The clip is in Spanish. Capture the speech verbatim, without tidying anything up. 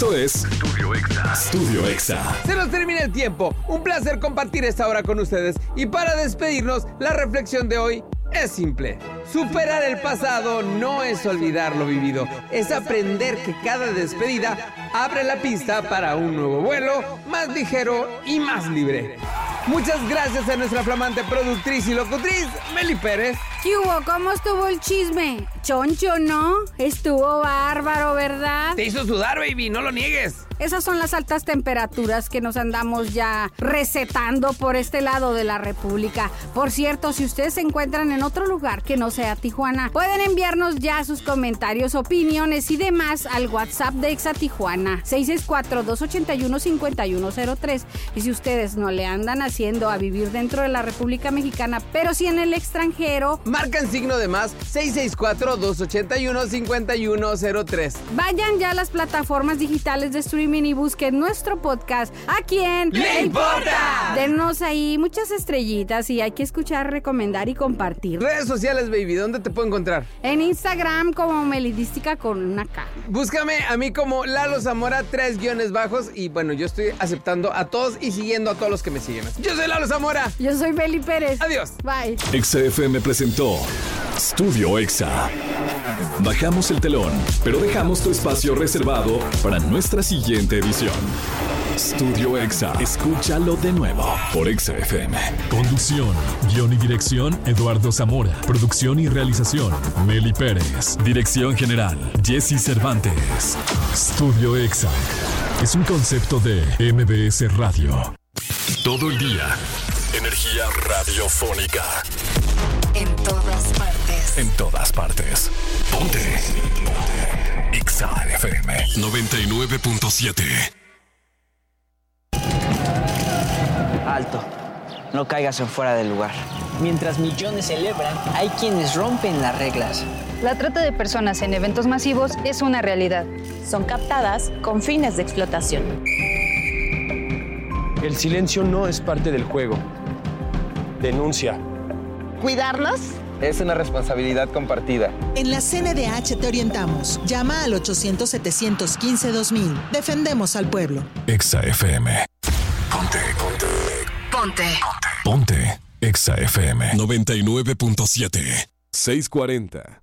Esto es Estudio Exa. Estudio Exa. Se nos termina el tiempo. Un placer compartir esta hora con ustedes. Y para despedirnos, la reflexión de hoy es simple. Superar el pasado no es olvidar lo vivido. Es aprender que cada despedida abre la pista para un nuevo vuelo, más ligero y más libre. Muchas gracias a nuestra flamante productriz y locutriz, Meli Pérez. ¿Qué hubo? ¿Cómo estuvo el chisme? Choncho, ¿no? Estuvo bárbaro, ¿verdad? Te hizo sudar, baby, no lo niegues. Esas son las altas temperaturas que nos andamos ya recetando por este lado de la República. Por cierto, si ustedes se encuentran en otro lugar que no sea Tijuana, pueden enviarnos ya sus comentarios, opiniones y demás al WhatsApp de Exa Tijuana, seis seis cuatro, dos ocho uno, cinco uno cero tres. Y si ustedes no le andan haciendo a vivir dentro de la República Mexicana, pero sí en el extranjero, marcan signo de más seis seis cuatro, dos ocho uno, cinco uno cero tres. Vayan ya a las plataformas digitales de streaming y busquen nuestro podcast. ¿A quién le importa? Denos ahí muchas estrellitas y hay que escuchar, recomendar y compartir. Redes sociales, baby, ¿dónde te puedo encontrar? En Instagram como Melidística con una K. Búscame a mí como Lalo Zamora, tres guiones bajos. Y bueno, yo estoy aceptando a todos y siguiendo a todos los que me siguen. Yo soy Lalo Zamora. Yo soy Meli Pérez. Adiós. Bye. Exa F M presentó Estudio Exa. Bajamos el telón, pero dejamos tu espacio reservado para nuestra siguiente edición. Estudio Exa. Escúchalo de nuevo por Exa F M. Conducción, guión y dirección, Eduardo Zamora. Producción y realización, Meli Pérez. Dirección general, Jessy Cervantes. Estudio Exa es un concepto de M B S Radio. Todo el día, energía radiofónica. En todas partes. En todas partes. Ponte. Ponte. Exa F M noventa y nueve punto siete. Alto. No caigas en fuera del lugar. Mientras millones celebran, hay quienes rompen las reglas. La trata de personas en eventos masivos es una realidad. Son captadas con fines de explotación. El silencio no es parte del juego. Denuncia. ¿Cuidarnos? Es una responsabilidad compartida. En la C N D H te orientamos. Llama al ochocientos, setecientos quince, dos mil. Defendemos al pueblo. Exa F M. Ponte, ponte. Ponte. Ponte. Exa F M noventa y nueve punto siete. seiscientos cuarenta.